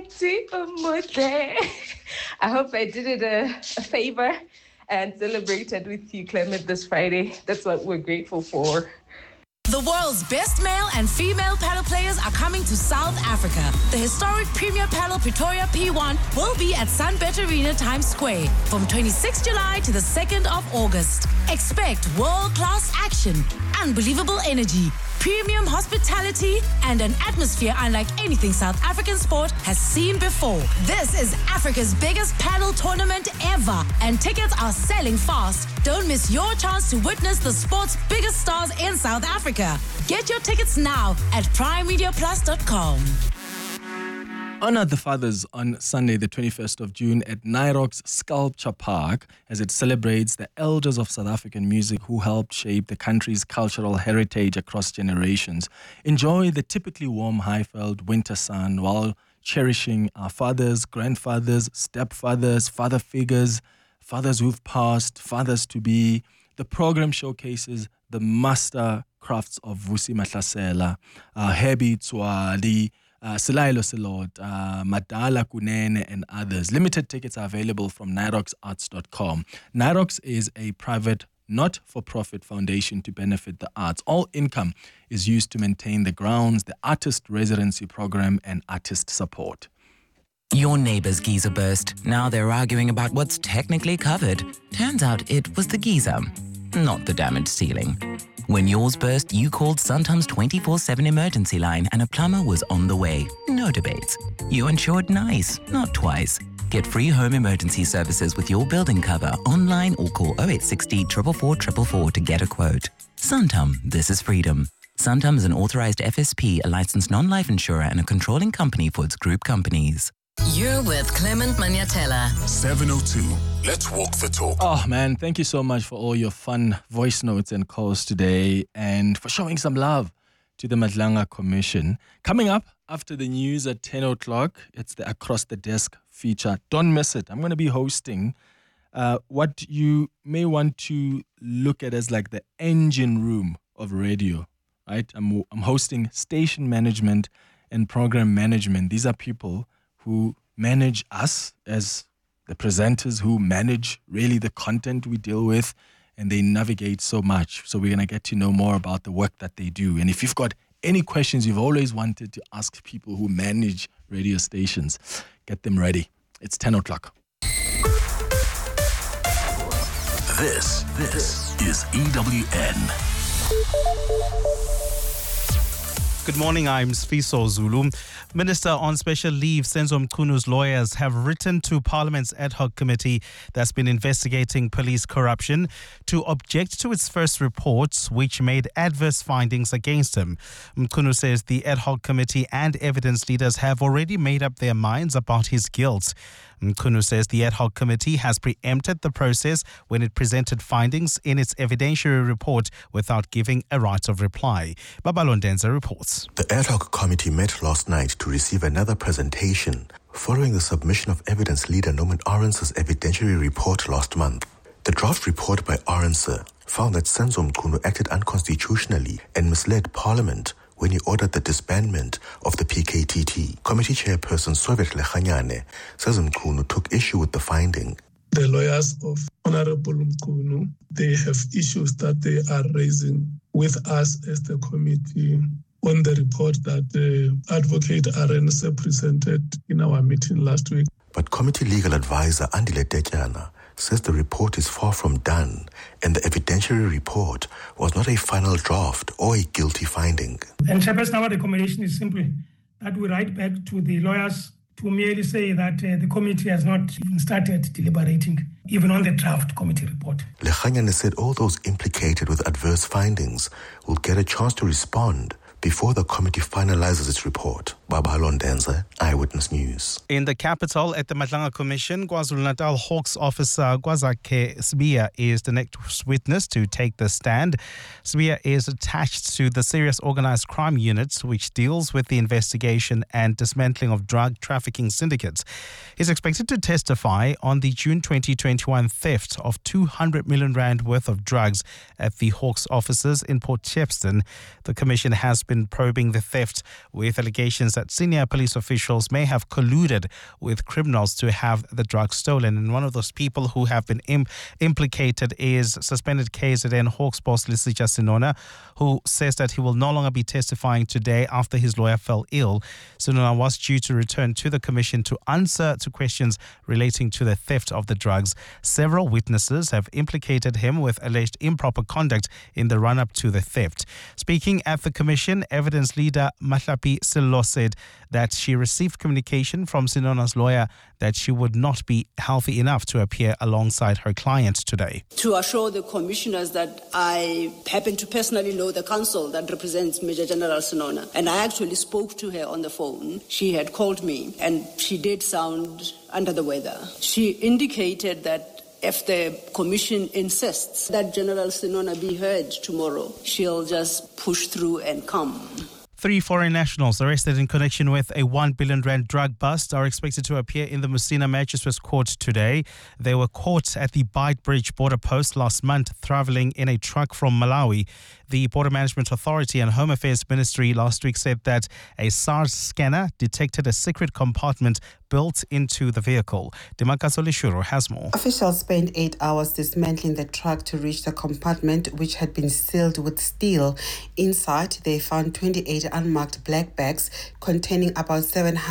I hope I did it a favor and celebrated with you, Clement, this Friday. That's what we're grateful for. The world's best male and female paddle players are coming to South Africa. The historic Premier Paddle Pretoria P1 will be at Sunbet Arena Times Square from 26 July to the 2nd of August. Expect world-class action, unbelievable energy, premium hospitality, and an atmosphere unlike anything South African sport has seen before. This is Africa's biggest paddle tournament ever, and tickets are selling fast. Don't miss your chance to witness the sport's biggest stars in South Africa. Get your tickets now at primemediaplus.com. Honor the fathers on Sunday, the 21st of June at Nyrox Sculpture Park as it celebrates the elders of South African music who helped shape the country's cultural heritage across generations. Enjoy the typically warm Highveld winter sun while cherishing our fathers, grandfathers, stepfathers, father figures, fathers who've passed, fathers to be. The program showcases the master crafts of Vusi Mahlasela, Hebi Tswali, Silailo Silot, Madala Kunene, and others. Limited tickets are available from nyroxarts.com. Nyrox is a private, not-for-profit foundation to benefit the arts. All income is used to maintain the grounds, the artist residency program, and artist support. Your neighbor's geyser burst. Now they're arguing about what's technically covered. Turns out it was the geyser, not the damaged ceiling. When yours burst, you called Santam's 24/7 emergency line and a plumber was on the way. No debates. You insured nice, not twice. Get free home emergency services with your building cover online or call 0860 444 444 to get a quote. Santam, this is freedom. Santam is an authorized FSP, a licensed non-life insurer and a controlling company for its group companies. You're with Clement Maniatella. 702. Let's walk the talk. Oh man, thank you so much for all your fun voice notes and calls today and for showing some love to the Madlanga Commission. Coming up after the news at 10 o'clock, it's the Across the Desk feature. Don't miss it. I'm going to be hosting what you may want to look at as like the engine room of radio, right? I'm hosting station management and program management. These are people who manage us as the presenters, who manage really the content we deal with, and they navigate so much. So we're going to get to know more about the work that they do. And if you've got any questions you've always wanted to ask people who manage radio stations, get them ready. It's 10 o'clock. This is EWN. Good morning, I'm Sfiso Zulu. Minister on Special Leave, Senzo Mkunu's lawyers have written to Parliament's ad hoc committee that's been investigating police corruption to object to its first reports, which made adverse findings against him. Mkunu says the ad hoc committee and evidence leaders have already made up their minds about his guilt. Mkunu says the ad hoc committee has preempted the process when it presented findings in its evidentiary report without giving a right of reply. Babalondenza reports. The ad hoc committee met last night to receive another presentation following the submission of evidence leader Norman Arendse's evidentiary report last month. The draft report by Arendse found that Senzo Mkunu acted unconstitutionally and misled Parliament when he ordered the disbandment of the PKTT. Committee chairperson Sovet Lechanyane says Mkunu took issue with the finding. The lawyers of Honorable Mkunu, they have issues that they are raising with us as the committee on the report that Advocate Arendse presented in our meeting last week. But committee legal advisor Andile Tetyana says the report is far from done and the evidentiary report was not a final draft or a guilty finding. And Chairperson, our recommendation is simply that we write back to the lawyers to merely say that the committee has not even started deliberating, even on the draft committee report. Lechanyane said all those implicated with adverse findings will get a chance to respond before the committee finalizes its report. Babalondenza, Eyewitness News. In the capital, at the Madlanga Commission, KwaZulu-Natal Hawks officer Kwazakhe Sibiya is the next witness to take the stand. Sibiya is attached to the Serious Organised Crime Unit, which deals with the investigation and dismantling of drug trafficking syndicates. He's expected to testify on the June 2021 theft of 200 million rand worth of drugs at the Hawks offices in Port Shepstone. The commission has been probing the theft with allegations that senior police officials may have colluded with criminals to have the drugs stolen. And one of those people who have been implicated is suspended KZN Hawks boss Lisija Sinona, who says that he will no longer be testifying today after his lawyer fell ill. Sinona was due to return to the commission to answer to questions relating to the theft of the drugs. Several witnesses have implicated him with alleged improper conduct in the run-up to the theft. Speaking at the commission, evidence leader Mahlapi Sello said that she received communication from Sinona's lawyer that she would not be healthy enough to appear alongside her client today. To assure the commissioners that I happen to personally know the counsel that represents Major General Sinona, and I actually spoke to her on the phone. She had called me and she did sound under the weather. She indicated that if the commission insists that General Sinona be heard tomorrow, she'll just push through and come. 3 foreign nationals arrested in connection with a 1 billion rand drug bust are expected to appear in the Musina Magistrates Court today. They were caught at the Beitbridge border post last month, traveling in a truck from Malawi. The Border Management Authority and Home Affairs Ministry last week said that a SARS scanner detected a secret compartment built into the vehicle. Dimakaso Leshuro has more. Officials spent 8 hours dismantling the truck to reach the compartment, which had been sealed with steel. Inside, they found 28 unmarked black bags containing about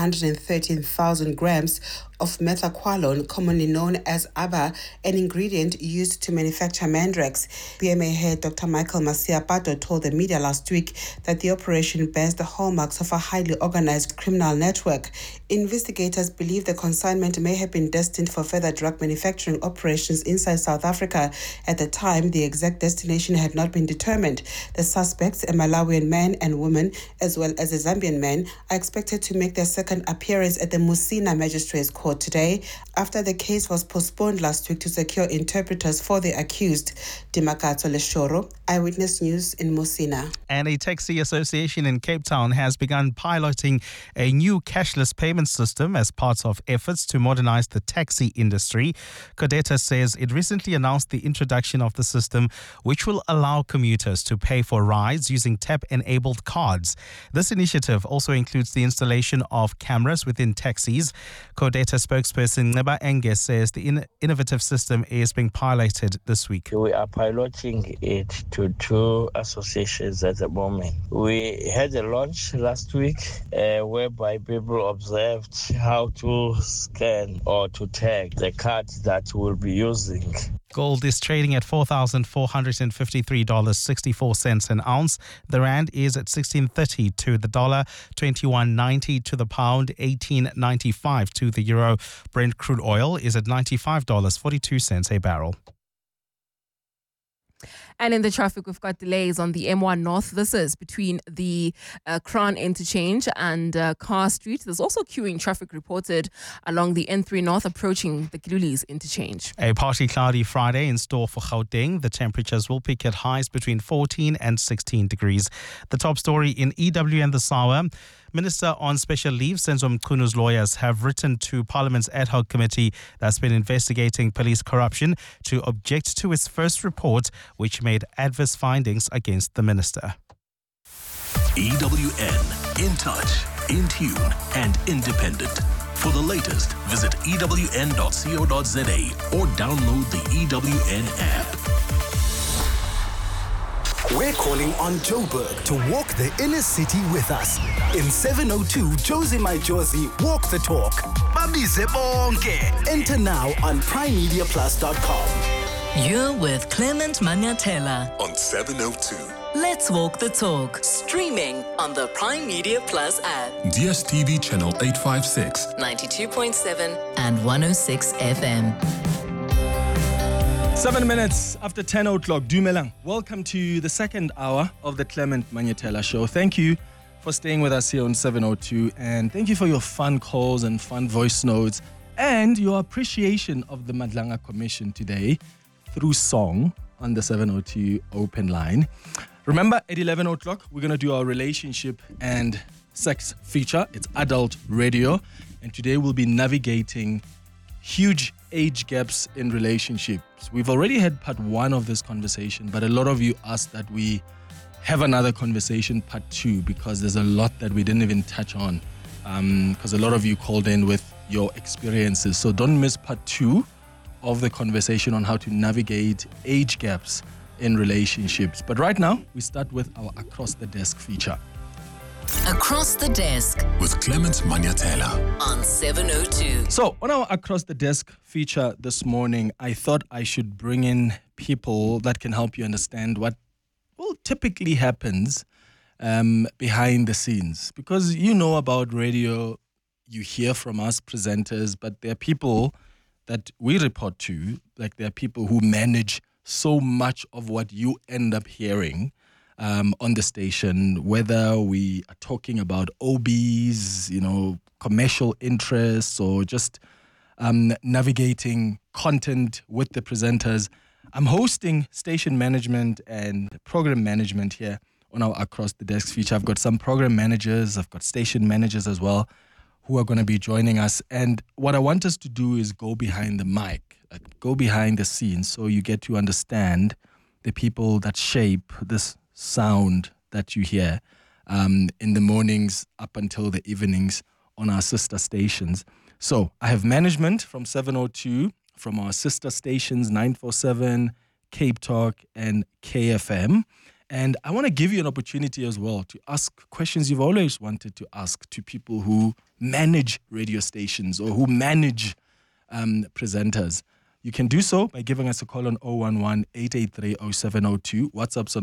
713,000 grams of methaqualone, commonly known as ABA, an ingredient used to manufacture Mandrax. BMA head Dr. Michael Masiapato told the media last week that the operation bears the hallmarks of a highly organized criminal network. Investigators believe the consignment may have been destined for further drug manufacturing operations inside South Africa. At the time, the exact destination had not been determined. The suspects, a Malawian man and woman, as well as a Zambian man, are expected to make their second appearance at the Musina Magistrates Court today after the case was postponed last week to secure interpreters for the accused. Dimakato Leshoro, Eyewitness News in Musina. And a taxi association in Cape Town has begun piloting a new cashless payment system as part of efforts to modernize the taxi industry. Codeta says it recently announced the introduction of the system, which will allow commuters to pay for rides using tap-enabled cards. This initiative also includes the installation of cameras within taxis. Codeta spokesperson Neba Enge says the innovative system is being piloted this week. We are piloting it to 2 associations at the moment. We had a launch last week whereby people observed how to scan or to tag the cards that we'll be using. Gold is trading at $4,453.64 an ounce. The rand is at 16.30 to the dollar, 21.90 to the pound, 18.95 to the euro. Brent crude oil is at $95.42 a barrel. And in the traffic, we've got delays on the M1 North. This is between the Crown Interchange and Carr Street. There's also queuing traffic reported along the N3 North approaching the Gilulis Interchange. A partly cloudy Friday in store for Gauteng. The temperatures will peak at highs between 14 and 16 degrees. The top story in EWN this hour. Minister on special leave, Senzo Mchunu lawyers have written to Parliament's ad hoc committee that's been investigating police corruption to object to its first report, which made adverse findings against the minister. EWN, in touch, in tune, and independent. For the latest, visit ewn.co.za or download the EWN app. We're calling on Joburg to walk the inner city with us. In 702 Josie My Josie Walk the Talk. Babize bonke. Enter now on primemediaplus.com. You're with Clement Manyatela On 702. Let's Walk the Talk, streaming on the Prime Media Plus app, DSTV channel 856, 92.7 and 106 FM. 7 minutes after 10 o'clock, Dumelang. Welcome to the second hour of the Clement Manyatela Show. Thank you for staying with us here on 702, and thank you for your fun calls and fun voice notes and your appreciation of the Madlanga Commission today through song on the 702 open line. Remember, at 11 o'clock, we're going to do our relationship and sex feature. It's adult radio, and today we'll be navigating huge age gaps in relationships. We've already had part 1 of this conversation, but a lot of you asked that we have another conversation, part 2, because there's a lot that we didn't even touch on because a lot of you called in with your experiences. So don't miss part 2 of the conversation on how to navigate age gaps in relationships. But right now, we start with our Across the Desk feature. Across the Desk with Clement Manyatela on 702. So on our Across the Desk feature this morning, I thought I should bring in people that can help you understand what typically happens behind the scenes. Because you know about radio, you hear from us presenters, but there are people that we report to, like there are people who manage so much of what you end up hearing on the station, whether we are talking about OBs, commercial interests, or just navigating content with the presenters. I'm hosting station management and program management here on our Across the Desk feature. I've got some program managers, I've got station managers as well, who are going to be joining us. And what I want us to do is go behind the mic, go behind the scenes, so you get to understand the people that shape this sound that you hear in the mornings up until the evenings on our sister stations. So I have management from 702, from our sister stations 947, Cape Talk, and KFM. And I want to give you an opportunity as well to ask questions you've always wanted to ask to people who manage radio stations or who manage presenters. You can do so by giving us a call on 011-883-0702. WhatsApp's on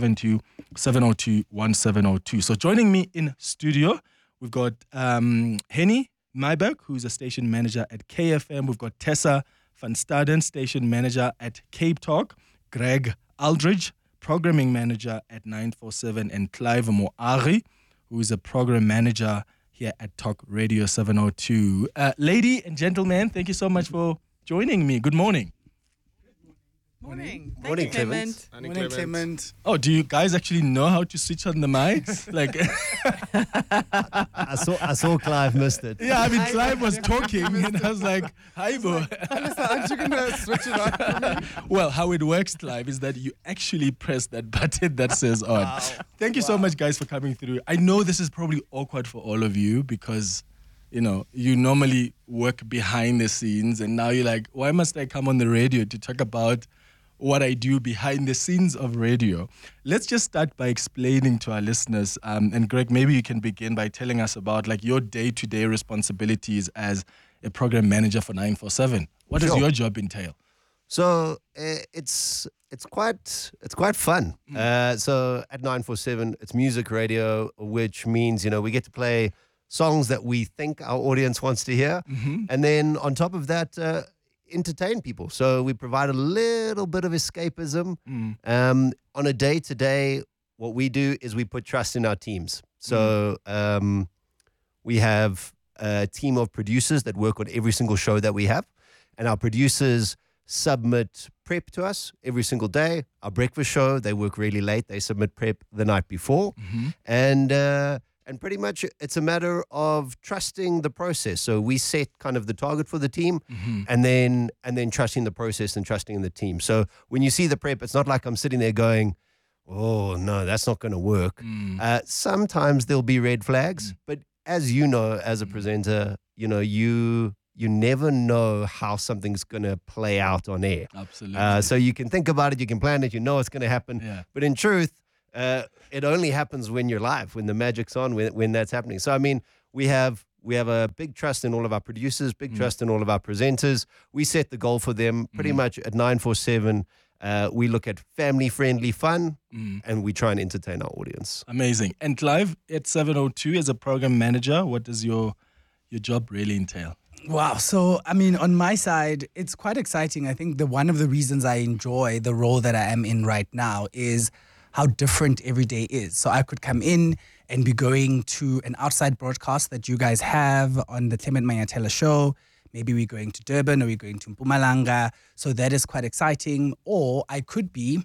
072-702-1702. So joining me in studio, we've got Henny Myberg, who's a station manager at KFM. We've got Tessa van Staden, station manager at Cape Talk. Greg Aldridge, programming manager at 947. And Clive Moari, who is a program manager here at Talk Radio 702. Lady and gentlemen, thank you so much for joining me. Good morning. Morning. Morning, Clement. Morning, Clement. Oh, do you guys actually know how to switch on the mics? Like, I saw Clive missed it. Yeah, I mean, Clive was talking, and I was like, "Hi, boy." Aren't you gonna switch it on? Well, how it works, Clive, is that you actually press that button that says on. Wow. Thank you so much, guys, for coming through. I know this is probably awkward for all of you because, you normally work behind the scenes, and now you're like, why must I come on the radio to talk about what I do behind the scenes of radio? Let's just start by explaining to our listeners, and Greg, maybe you can begin by telling us about your day-to-day responsibilities as a program manager for 947. What does your job entail? So it's quite fun. So at 947, it's music radio, which means we get to play songs that we think our audience wants to hear, and then on top of that, entertain people. So we provide a little bit of escapism. On a day-to-day, what we do is we put trust in our teams. So we have a team of producers that work on every single show that we have, and our producers submit prep to us every single day. Our breakfast show, they work really late. They submit prep the night before, and pretty much it's a matter of trusting the process. So we set kind of the target for the team, and then trusting the process and trusting in the team. So when you see the prep, it's not like I'm sitting there going, oh no, that's not going to work. Sometimes there'll be red flags, but as you know, as a presenter, you never know how something's going to play out on air. Absolutely. So you can think about it, you can plan it, it's going to happen. Yeah. But in truth, it only happens when you're live, when the magic's on, when that's happening. So, I mean, we have a big trust in all of our producers, big trust in all of our presenters. We set the goal for them pretty much at 947. We look at family-friendly fun, and we try and entertain our audience. Amazing. And Clive, at 702, as a program manager, what does your job really entail? Wow. So, I mean, on my side, it's quite exciting. I think one of the reasons I enjoy the role that I am in right now is how different every day is. So I could come in and be going to an outside broadcast that you guys have on the Clement Manyatela show. Maybe we're going to Durban or we're going to Mpumalanga. So that is quite exciting. Or I could be,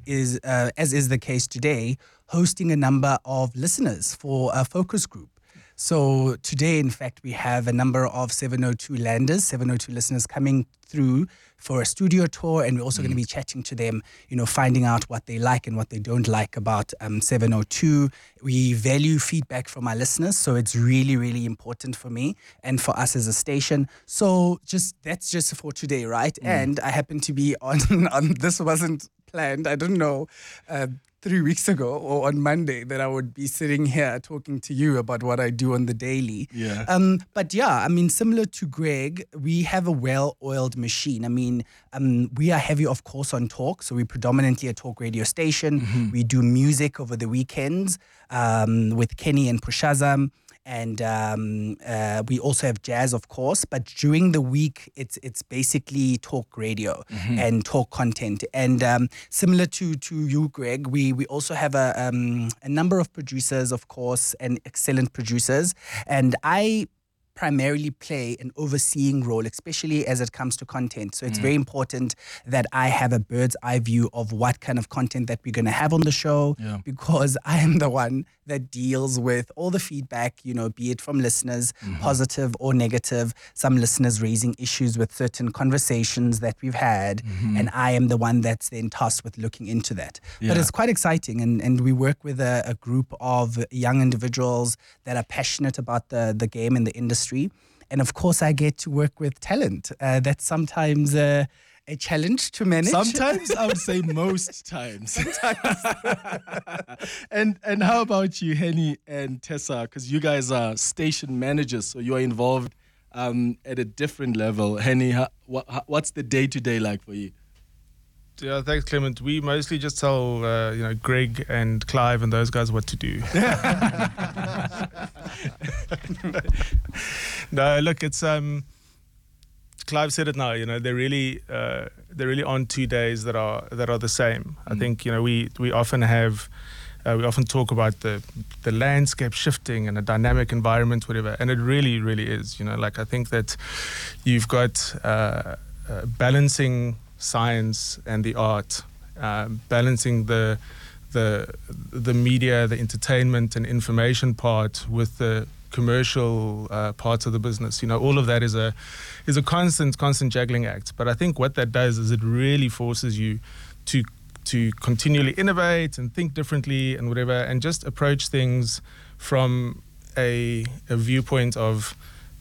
as is the case today, hosting a number of listeners for a focus group. So today, in fact, we have a number of 702 landers, 702 listeners coming through for a studio tour, and we're also going to be chatting to them, finding out what they like and what they don't like about 702. We value feedback from our listeners, so it's really, really important for me and for us as a station. So that's just for today, right? And I happen to be on this wasn't planned. I don't know. 3 weeks ago or on Monday that I would be sitting here talking to you about what I do on the daily. Yeah. But yeah, similar to Greg, we have a well-oiled machine. We are heavy, of course, on talk. So we're predominantly a talk radio station. We do music over the weekends with Kenny and Pushazam. And we also have jazz, of course, but during the week, it's basically talk radio and talk content. And similar to you, Greg, we also have a number of producers, of course, and excellent producers. And I primarily play an overseeing role, especially as it comes to content. So it's very important that I have a bird's eye view of what kind of content that we're going to have on the show, because I am the one that deals with all the feedback, be it from listeners, positive or negative, some listeners raising issues with certain conversations that we've had, and I am the one that's then tasked with looking into that. But it's quite exciting, and we work with a group of young individuals that are passionate about the game and the industry. And of course, I get to work with talent. That's sometimes a challenge to manage. Sometimes, I would say most times. And how about you, Henny and Tessa? Because you guys are station managers, so you are involved at a different level. Henny, what's the day-to-day like for you? Yeah, thanks, Clement. We mostly just tell Greg and Clive and those guys what to do. No, look, it's Clive said it now. There really aren't 2 days that are the same. I think we often have. We often talk about the landscape shifting and a dynamic environment, whatever, and it really, really is. I think that you've got balancing science and the art, balancing the media, the entertainment and information part with the commercial parts of the business. All of that is a constant juggling act. But I think what that does is it really forces you to continually innovate and think differently and whatever, and just approach things from a viewpoint of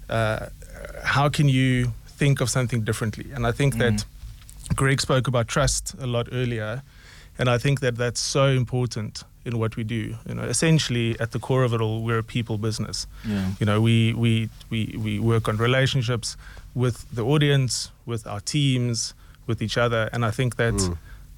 how can you think of something differently. And I think that Greg spoke about trust a lot earlier, and I think that that's so important in what we do. Essentially, at the core of it all, we're a people business. We work on relationships with the audience, with our teams, with each other, and I think that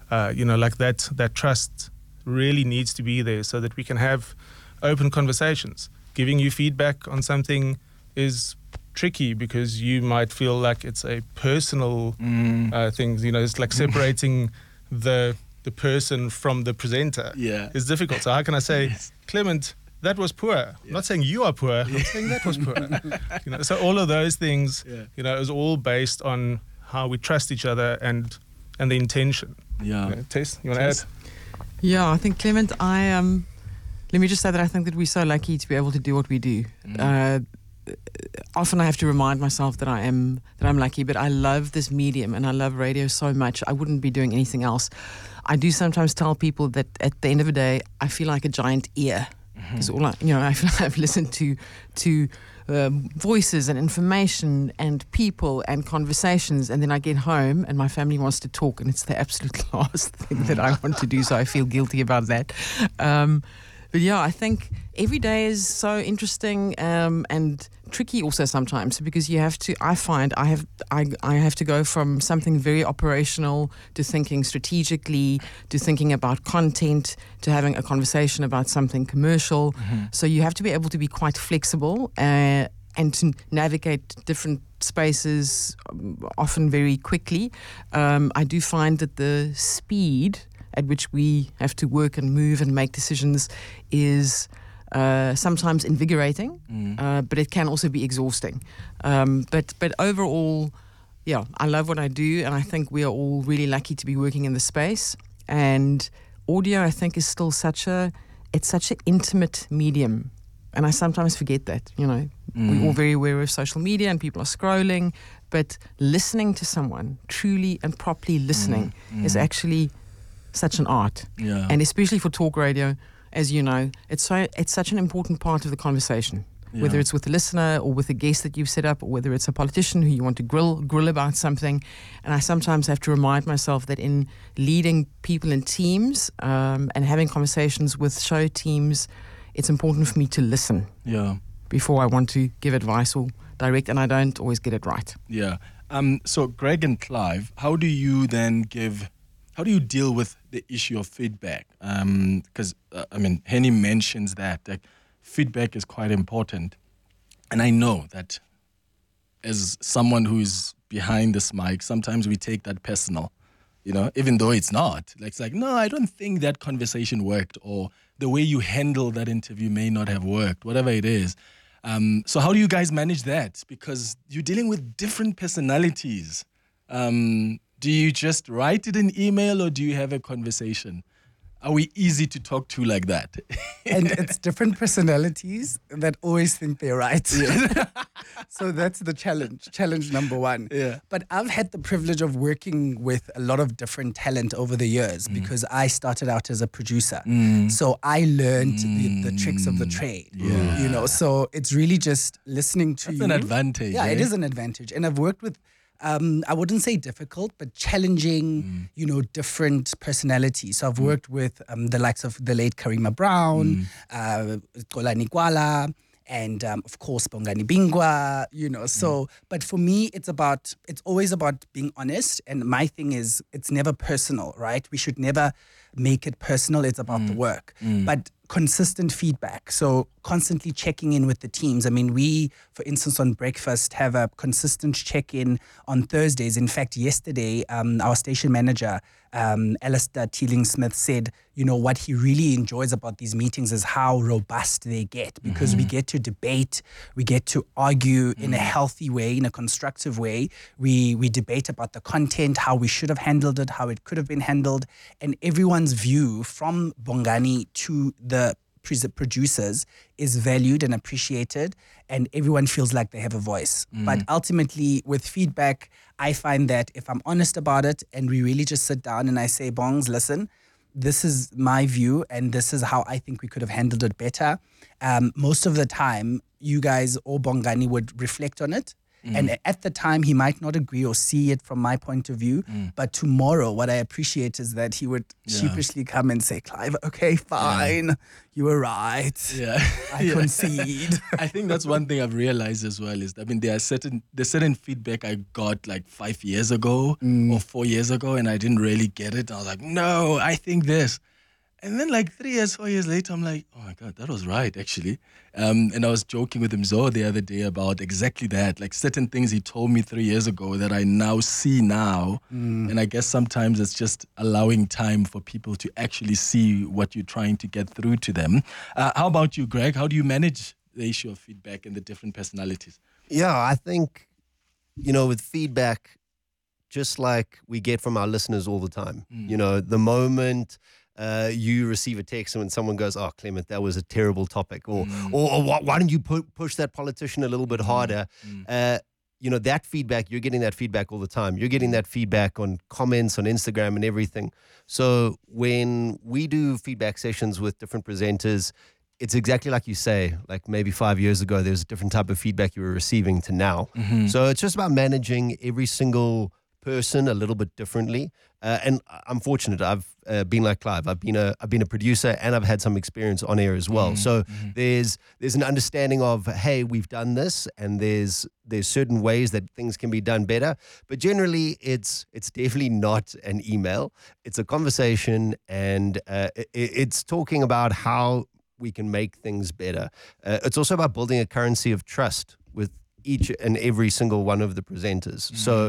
that trust really needs to be there so that we can have open conversations. Giving you feedback on something is tricky because you might feel like it's a personal thing. It's like separating the person from the presenter. It's difficult. So how can I say, Clement, that was poor? I'm not saying you are poor. I'm saying that was poor. So all of those things, is all based on how we trust each other and the intention. Tess, you want to add? Yeah, I think, Clement, let me just say that I think that we're so lucky to be able to do what we do. Often I have to remind myself that I'm lucky, but I love this medium and I love radio so much. I wouldn't be doing anything else. I do sometimes tell people that at the end of the day, I feel like a giant ear. Because all I feel like I've listened to voices and information and people and conversations, and then I get home and my family wants to talk, and it's the absolute last thing that I want to do. So I feel guilty about that. But yeah, I think every day is so interesting and tricky also sometimes, because you have to. I find I have to go from something very operational to thinking strategically, to thinking about content, to having a conversation about something commercial. So you have to be able to be quite flexible and to navigate different spaces often very quickly. I do find that the speed at which we have to work and move and make decisions is sometimes invigorating, but it can also be exhausting. But overall, yeah, I love what I do, and I think we are all really lucky to be working in the space. And audio, I think, is still such an intimate medium. And I sometimes forget that, We're all very aware of social media and people are scrolling, but listening to someone, truly and properly listening, is actually such an art. Yeah. And especially for talk radio, as you know, it's such an important part of the conversation. Whether it's with the listener or with a guest that you've set up, or whether it's a politician who you want to grill about something. And I sometimes have to remind myself that in leading people in teams and having conversations with show teams, it's important for me to listen before I want to give advice or direct, and I don't always get it right. Yeah. So Greg and Clive, how do you deal with the issue of feedback? Because, Henny mentions that feedback is quite important. And I know that as someone who's behind this mic, sometimes we take that personal, even though it's not. It's like, no, I don't think that conversation worked, or the way you handle that interview may not have worked, whatever it is. So how do you guys manage that? Because you're dealing with different personalities. Do you just write it in email, or do you have a conversation? Are we easy to talk to like that? And it's different personalities that always think they're right. Yeah. So that's the challenge number one. Yeah. But I've had the privilege of working with a lot of different talent over the years because I started out as a producer. So I learned the tricks of the trade. Yeah. So it's really just listening to you. That's an advantage. Yeah, it is an advantage. And I've worked with I wouldn't say difficult, but challenging, different personalities. So I've worked with the likes of the late Karima Brown, Xolani Gwala, and of course Bongani Bingwa, So, but for me, it's always about being honest. And my thing is, it's never personal, right? We should never make it personal. It's about the work. But consistent feedback. So constantly checking in with the teams. We, for instance, on Breakfast have a consistent check-in on Thursdays. In fact, yesterday, our station manager, Alistair Teeling-Smith, said, what he really enjoys about these meetings is how robust they get, because we get to debate, we get to argue in a healthy way, in a constructive way. We debate about the content, how we should have handled it, how it could have been handled, and everyone's view from Bongani to the producers is valued and appreciated, and everyone feels like they have a voice. But ultimately, with feedback, I find that if I'm honest about it and we really just sit down and I say, Bongs, listen, this is my view and this is how I think we could have handled it better. Most of the time, you guys or Bongani would reflect on it. And at the time, he might not agree or see it from my point of view. But tomorrow, what I appreciate is that he would sheepishly come and say, Clive, okay, fine. You were right. Yeah. I concede. I think that's one thing I've realized as well is, there's certain feedback I got like 5 years ago or 4 years ago, and I didn't really get it. I was like, no, I think this. And then like 3 years, 4 years later, I'm like, oh my God, that was right, actually. And I was joking with Mzo the other day about exactly that, like certain things he told me 3 years ago that I now see now. And I guess sometimes it's just allowing time for people to actually see what you're trying to get through to them. How about you, Greg? How do you manage the issue of feedback and the different personalities? Yeah, I think, with feedback, just like we get from our listeners all the time, the moment you receive a text and when someone goes, oh, Clement, that was a terrible topic, or why don't you push that politician a little bit harder? That feedback, you're getting that feedback all the time. You're getting that feedback on comments on Instagram and everything. So when we do feedback sessions with different presenters, it's exactly like you say, like maybe 5 years ago, there's a different type of feedback you were receiving to now. So it's just about managing every single person a little bit differently. And I'm fortunate. I've been like Clive. I've been a producer and I've had some experience on air as well. So there's an understanding of, hey, we've done this, and there's certain ways that things can be done better. But generally, it's definitely not an email. It's a conversation, and it's talking about how we can make things better. It's also about building a currency of trust with each and every single one of the presenters. So,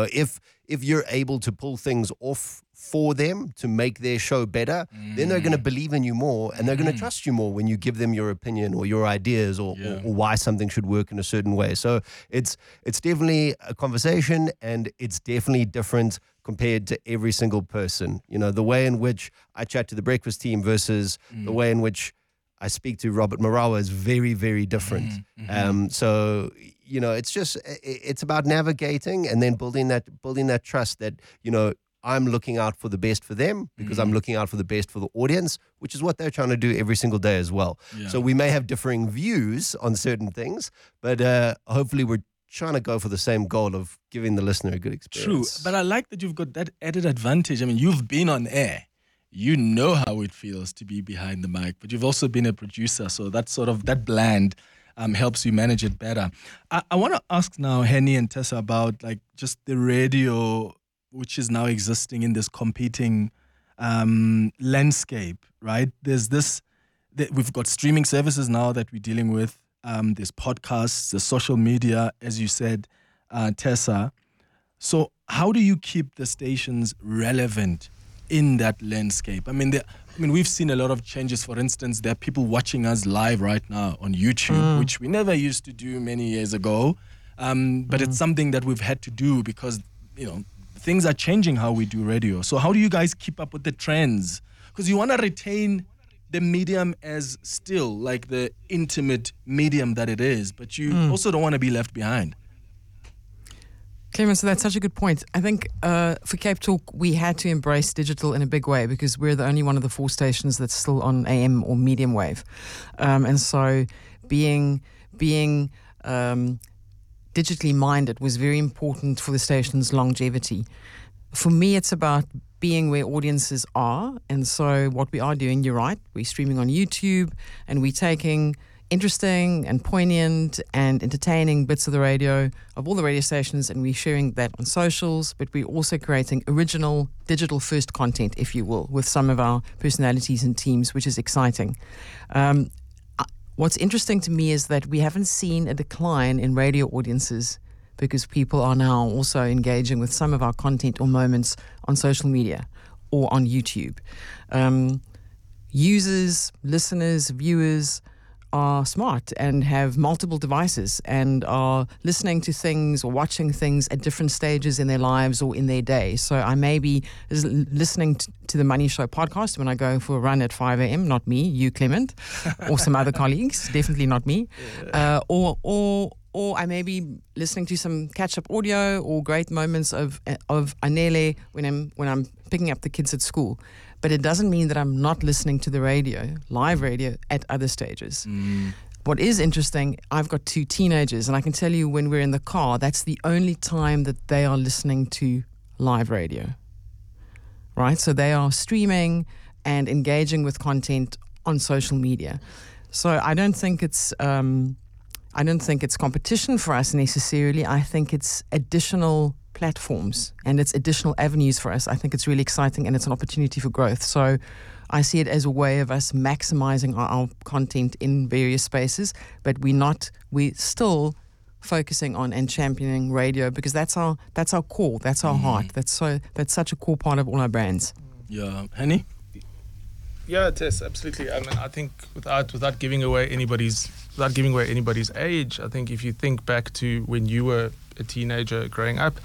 if you're able to pull things off for them to make their show better, then they're going to believe in you more, and they're going to trust you more when you give them your opinion or your ideas or why something should work in a certain way. So it's definitely a conversation, and it's definitely different compared to every single person. The way in which I chat to the Breakfast team versus the way in which I speak to Robert Marawa is very, very different. So, you know, it's about navigating and then building that trust that, you know, I'm looking out for the best for them because I'm looking out for the best for the audience, which is what they're trying to do every single day as well. Yeah. So we may have differing views on certain things, but hopefully we're trying to go for the same goal of giving the listener a good experience. True, but I like that you've got that added advantage. I mean, you've been on air. You know how it feels to be behind the mic, but you've also been a producer, so that blend helps you manage it better. I want to ask now Henny and Tessa about like just the radio, which is now existing in this competing landscape, right? We've got streaming services now that we're dealing with. There's podcasts, there's social media, as you said, Tessa. So how do you keep the stations relevant in that landscape? I mean, we've seen a lot of changes. For instance, there are people watching us live right now on YouTube, which we never used to do many years ago. But it's something that we've had to do because, you know, things are changing how we do radio. So how do you guys keep up with the trends? Because you want to retain the medium as still like the intimate medium that it is, but you also don't want to be left behind. Clement, so that's such a good point. I think for Cape Talk, we had to embrace digital in a big way because we're the only one of the 4 stations that's still on AM or medium wave. And so being digitally minded was very important for the station's longevity. For me, it's about being where audiences are. And so what we are doing, you're right, we're streaming on YouTube and we're taking interesting and poignant and entertaining bits of the radio, of all the radio stations, and we're sharing that on socials, but we're also creating original digital first content, if you will, with some of our personalities and teams, which is exciting. What's interesting to me is that we haven't seen a decline in radio audiences because people are now also engaging with some of our content or moments on social media or on YouTube. Users, listeners, viewers are smart and have multiple devices and are listening to things or watching things at different stages in their lives or in their day. So I may be listening to the Money Show podcast when I go for a run at 5 a.m., not me, you, Clement, or some other colleagues, definitely not me. Or I may be listening to some catch-up audio or great moments of Anele when I'm picking up the kids at school. But it doesn't mean that I'm not listening to the radio, live radio, at other stages. What is interesting, I've got 2 teenagers, and I can tell you when we're in the car, that's the only time that they are listening to live radio, right? So they are streaming and engaging with content on social media. So I don't think it's competition for us necessarily. I think it's additional platforms and it's additional avenues for us. I think it's really exciting and it's an opportunity for growth. So I see it as a way of us maximizing our content in various spaces, but we're still focusing on and championing radio because that's our core, that's our heart. That's such a core part of all our brands. Yeah, Henny? Yeah, Tess, absolutely. I mean, I think without giving away anybody's age, I think if you think back to when you were a teenager growing up,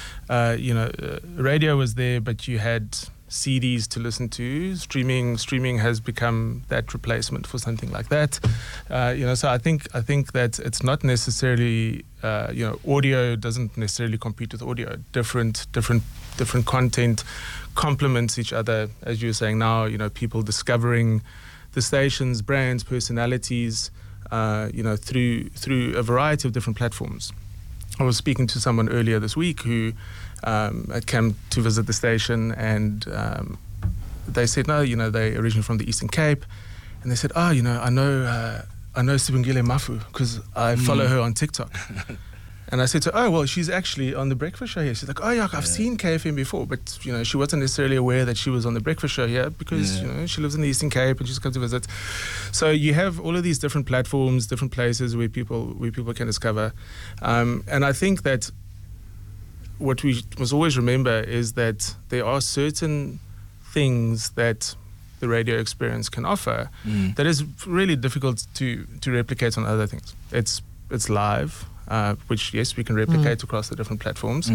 radio was there, but you had CDs to listen to. Streaming has become that replacement for something like that. So I think that it's not necessarily audio doesn't necessarily compete with audio. Different content complements each other, as you were saying now. People discovering the stations, brands, personalities, through a variety of different platforms. I was speaking to someone earlier this week who had come to visit the station, and they said, no, they're originally from the Eastern Cape, and they said, I know Sibongile Mafu because I follow her on TikTok. And I said to her, well, she's actually on the breakfast show here. She's like, oh yeah, I've seen KFM before, but she wasn't necessarily aware that she was on the breakfast show here because she lives in the Eastern Cape and she's come to visit. So you have all of these different platforms, different places where people can discover. And I think that what we must always remember is that there are certain things that the radio experience can offer that is really difficult to replicate on other things. It's live. Which yes, we can replicate across the different platforms.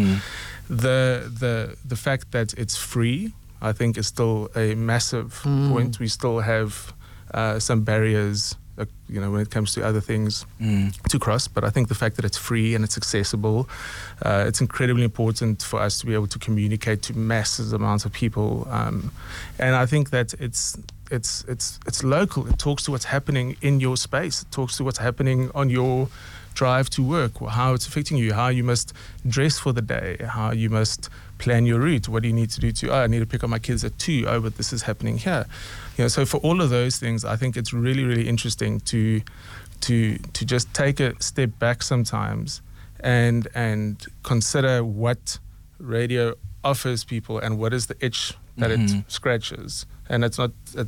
The fact that it's free, I think, is still a massive point. We still have some barriers, when it comes to other things to cross. But I think the fact that it's free and it's accessible, it's incredibly important for us to be able to communicate to massive amounts of people. And I think that it's local. It talks to what's happening in your space. It talks to what's happening on your drive to work, or how it's affecting you, how you must dress for the day, how you must plan your route. What do you need to do I need to pick up my kids at 2. But this is happening here. So for all of those things, I think it's really, really interesting to just take a step back sometimes and consider what radio offers people and what is the itch that it scratches. And it's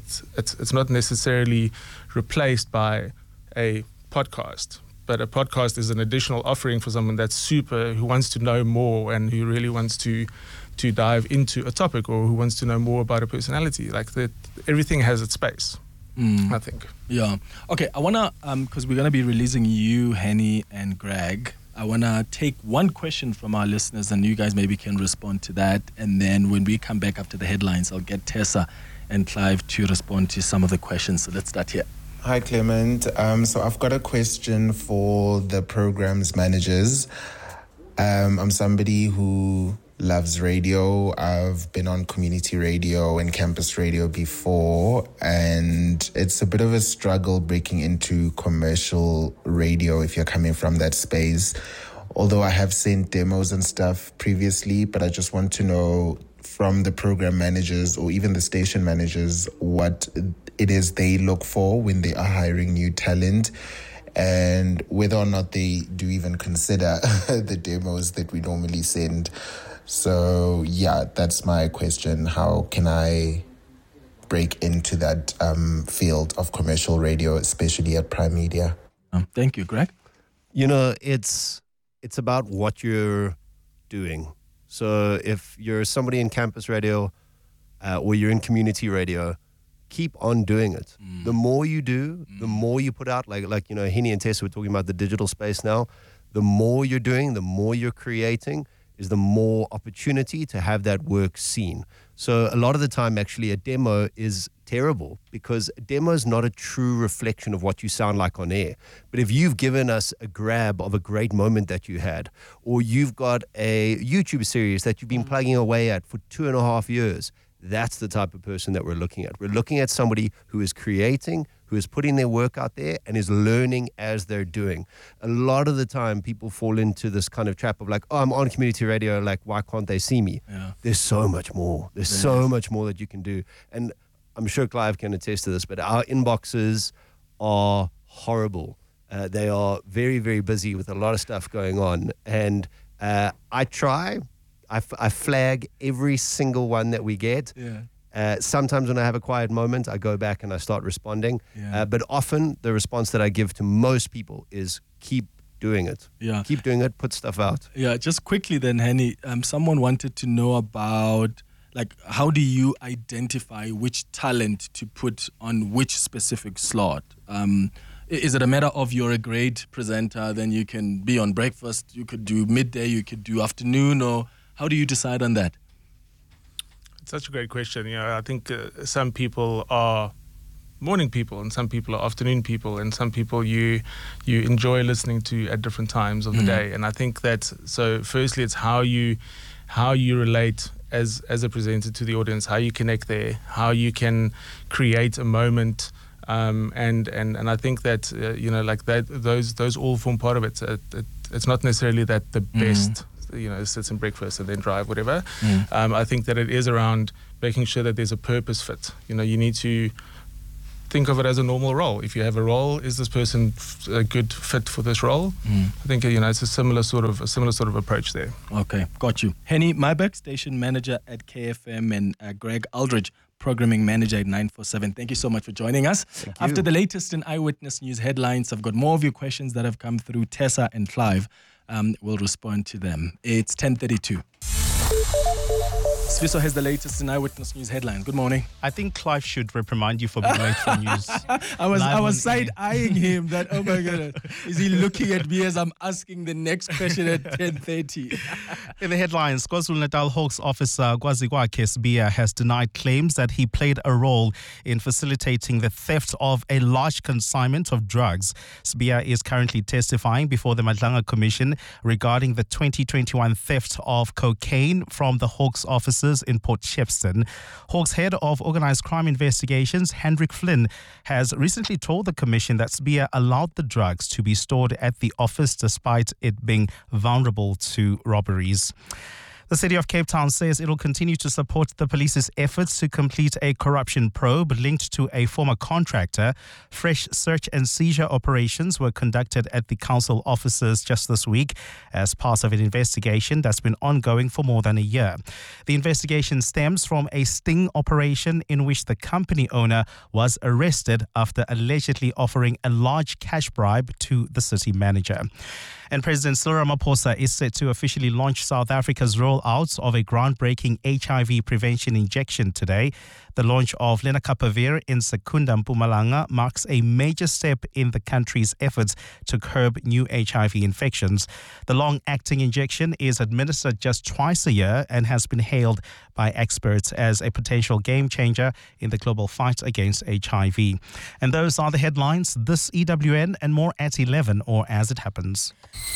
not necessarily replaced by a podcast. But a podcast is an additional offering for someone who wants to know more and who really wants to dive into a topic, or who wants to know more about a personality. Everything has its space, I think. Yeah. Okay, I want to, because we're going to be releasing you, Henny, and Greg, I want to take one question from our listeners, and you guys maybe can respond to that. And then when we come back after the headlines, I'll get Tessa and Clive to respond to some of the questions. So let's start here. Hi, Clement. So I've got a question for the programs managers. I'm somebody who loves radio. I've been on community radio and campus radio before, and it's a bit of a struggle breaking into commercial radio if you're coming from that space. Although I have sent demos and stuff previously, but I just want to know from the program managers or even the station managers what it is they look for when they are hiring new talent, and whether or not they do even consider the demos that we normally send. So yeah, that's my question. How can I break into that field of commercial radio, especially at Prime Media? Thank you, Greg. It's about what you're doing. So if you're somebody in campus radio or you're in community radio, keep on doing it. The more you do, the more you put out, like Henny and Tessa were talking about the digital space now. The more you're doing, the more you're creating, is the more opportunity to have that work seen. So a lot of the time, actually, a demo is terrible because a demo is not a true reflection of what you sound like on air. But if you've given us a grab of a great moment that you had, or you've got a YouTube series that you've been plugging away at for 2.5 years, that's the type of person that we're looking at. We're looking at somebody who is creating, who is putting their work out there and is learning as they're doing. A lot of the time, people fall into this kind of trap of I'm on community radio, why can't they see me? Yeah. There's so much more. There's so much more that you can do. And I'm sure Clive can attest to this, but our inboxes are horrible. They are very, very busy with a lot of stuff going on. And I flag every single one that we get. Yeah. Sometimes when I have a quiet moment, I go back and I start responding. Yeah. But often the response that I give to most people is keep doing it. Yeah. Keep doing it, put stuff out. Yeah, just quickly then, Henny, someone wanted to know about, how do you identify which talent to put on which specific slot? Is it a matter of you're a great presenter, then you can be on breakfast, you could do midday, you could do afternoon, or how do you decide on that? It's such a great question. I think some people are morning people and some people are afternoon people and some people you enjoy listening to at different times of the day. And I think that, so firstly, it's how you relate as a presenter to the audience, how you connect there, how you can create a moment. And I think that, that those all form part of it. It's not necessarily that the best sits in breakfast and then drive, whatever. I think that it is around making sure that there's a purpose fit. You need to think of it as a normal role. If you have a role, is this person a good fit for this role? I think it's a similar sort of approach there. Okay, got you. Henny Mybeck, station manager at KFM, and Greg Aldridge, programming manager at 947. Thank you so much for joining us. After the latest in Eyewitness News headlines, I've got more of your questions that have come through. Tessa and Clive will respond to them. It's 10:32. Sviso has the latest in Eyewitness News headlines. Good morning. I think Clive should reprimand you for being late for news. I was side-eyeing him that, oh my goodness, is he looking at me as I'm asking the next question at 10:30? In the headlines, KwaZulu-Natal Hawks officer Kwazikwakhe Sibiya has denied claims that he played a role in facilitating the theft of a large consignment of drugs. Sibiya is currently testifying before the Madlanga Commission regarding the 2021 theft of cocaine from the Hawks offices in Port Shepstone. Hawks head of organised crime investigations, Hendrik Flynn, has recently told the Commission that Sibiya allowed the drugs to be stored at the office despite it being vulnerable to robberies. The City of Cape Town says it will continue to support the police's efforts to complete a corruption probe linked to a former contractor. Fresh search and seizure operations were conducted at the council offices just this week as part of an investigation that's been ongoing for more than a year. The investigation stems from a sting operation in which the company owner was arrested after allegedly offering a large cash bribe to the city manager. And President Cyril Ramaphosa is set to officially launch South Africa's rollout of a groundbreaking HIV prevention injection today. The launch of Lenacapavir in Secunda, Mpumalanga marks a major step in the country's efforts to curb new HIV infections. The long-acting injection is administered just twice a year and has been hailed by experts as a potential game changer in the global fight against HIV. And those are the headlines. This EWN and more at 11 or as it happens.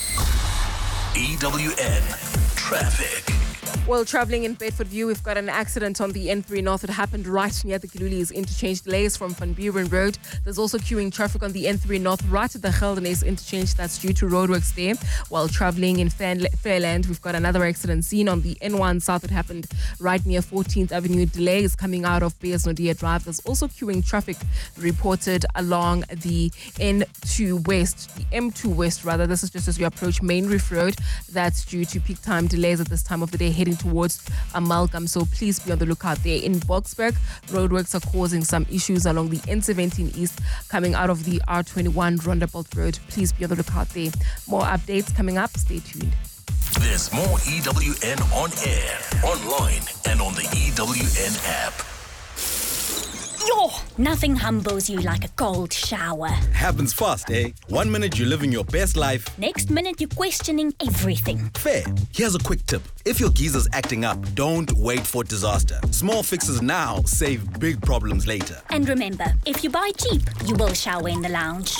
EWN Traffic. Well, travelling in Bedfordview, we've got an accident on the N3 North. It happened right near the Giluli's interchange. Delays from Van Buren Road. There's also queuing traffic on the N3 North right at the Geldenhuys interchange. That's due to roadworks there. While travelling in Fairland, we've got another accident seen on the N1 South. It happened right near 14th Avenue. Delays coming out of Bears Nodia Drive. There's also queuing traffic reported along the N2 West, the M2 West rather. This is just as you approach Main Reef Road. That's due to peak time delays at this time of the day heading towards Amalgam, so please be on the lookout there. In Boksburg, roadworks are causing some issues along the N17 East coming out of the R21 Roundabout Road. Please be on the lookout there. More updates coming up. Stay tuned. There's more EWN on air, online, and on the EWN app. Yo, nothing humbles you like a cold shower. Happens fast, eh? 1 minute you're living your best life. Next minute you're questioning everything. Fair. Here's a quick tip. If your geyser's acting up, don't wait for disaster. Small fixes now save big problems later. And remember, if you buy cheap, you will shower in the lounge.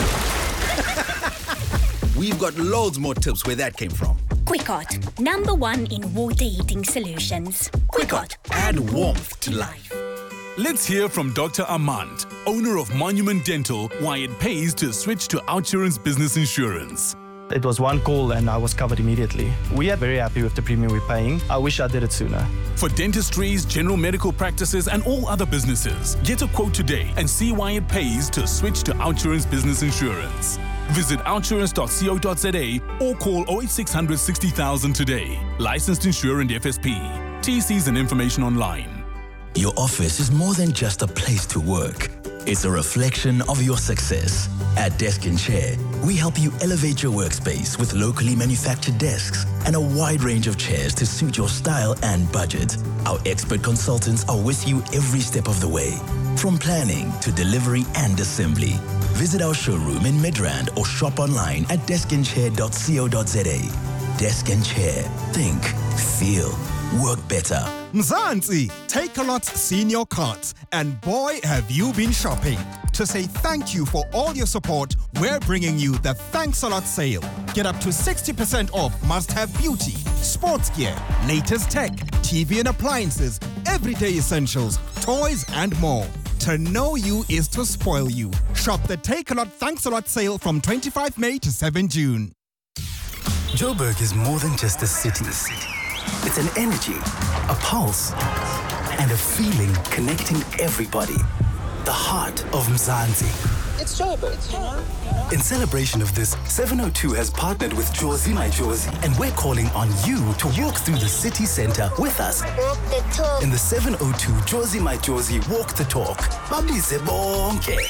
We've got loads more tips where that came from. Quickart, #1 in water heating solutions. Quickart, add warmth to life. Let's hear from Dr. Armand, owner of Monument Dental, why it pays to switch to OUTsurance Business Insurance. It was one call and I was covered immediately. We are very happy with the premium we're paying. I wish I did it sooner. For dentistries, general medical practices and all other businesses, get a quote today and see why it pays to switch to OUTsurance Business Insurance. Visit outsurance.co.za or call 08600 60,000 today. Licensed insurer and FSP. TCs and information online. Your office is more than just a place to work. It's a reflection of your success. At Desk & Chair, we help you elevate your workspace with locally manufactured desks and a wide range of chairs to suit your style and budget. Our expert consultants are with you every step of the way, from planning to delivery and assembly. Visit our showroom in Midrand or shop online at deskandchair.co.za. Desk & Chair. Think, feel, work better. Mzansi, Takealot's senior cards, and boy have you been shopping. To say thank you for all your support, we're bringing you the Thanks a Lot sale. Get up to 60% off must-have beauty, sports gear, latest tech, TV and appliances, everyday essentials, toys and more. To know you is to spoil you. Shop the Takealot Thanks a Lot sale from 25 May to 7 June. Joburg is more than just a city. It's an energy, a pulse, and a feeling connecting everybody. The heart of Mzansi. It's Joburg. In celebration of this, 702 has partnered with Jozi My Jozi, and we're calling on you to walk through the city center with us. Walk the talk. In the 702 Jozi My Jozi Walk the Talk. Babize bonke.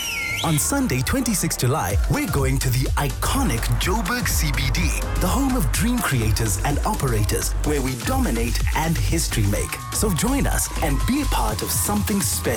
On Sunday, 26 July, we're going to the iconic Joburg CBD, the home of dream creators and operators, where we dominate and history make. So join us and be a part of something special.